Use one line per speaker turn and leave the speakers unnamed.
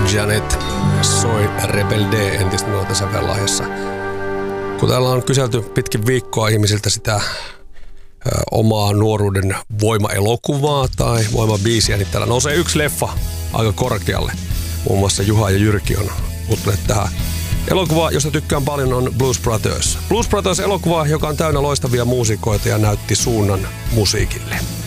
Janet soi Rebel D entistä nuorta sävellahjassa. Kun täällä on kyselty pitkin viikkoa ihmisiltä sitä omaa nuoruuden voimaelokuvaa tai voimabiisiä, niin täällä nousee yksi leffa aika korkealle. Muun muassa Juha ja Jyrki on puuttuneet tähän. Elokuva, josta tykkään paljon, on Blues Brothers. Blues Brothers-elokuva, joka on täynnä loistavia muusikoita ja näytti suunnan musiikille.